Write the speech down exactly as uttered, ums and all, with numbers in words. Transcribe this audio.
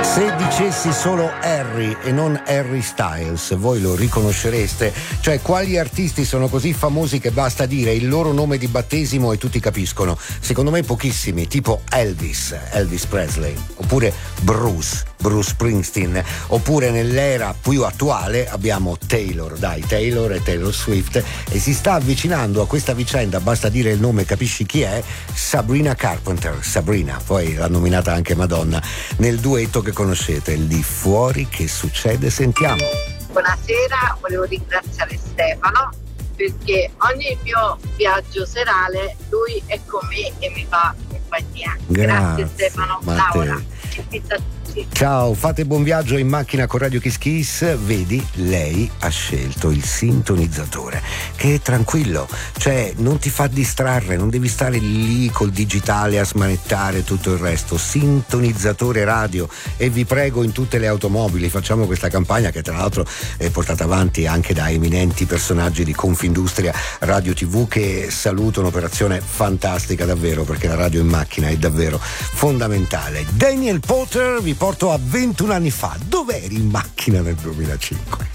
Se dicessi solo Harry e non Harry Styles, voi lo riconoscereste? Cioè, quali artisti sono così famosi che basta dire il loro nome di battesimo e tutti capiscono? Secondo me pochissimi, tipo Elvis, Elvis Presley, oppure Bruce, Bruce Springsteen, oppure nell'era più attuale abbiamo Taylor, dai, Taylor e Taylor Swift, e si sta avvicinando a questa vicenda, basta dire il nome, capisci chi è? Sabrina Carpenter, Sabrina, poi l'ha nominata anche Madonna, nel duetto che conoscete, Lì fuori che succede, sentiamo. Buonasera, volevo ringraziare Stefano perché ogni mio viaggio serale lui è con me e mi fa compagnia. Grazie, Grazie Stefano, Laura. Ciao, fate buon viaggio in macchina con Radio Kiss Kiss. Vedi, lei ha scelto il sintonizzatore, che è tranquillo, cioè non ti fa distrarre, non devi stare lì col digitale a smanettare tutto il resto. Sintonizzatore radio, e vi prego, in tutte le automobili facciamo questa campagna, che tra l'altro è portata avanti anche da eminenti personaggi di Confindustria Radio tivù, che saluto, un'operazione fantastica davvero, perché la radio in macchina è davvero fondamentale. Daniel Potter, vi porto a ventuno anni fa. Dov'eri in macchina nel duemilacinque?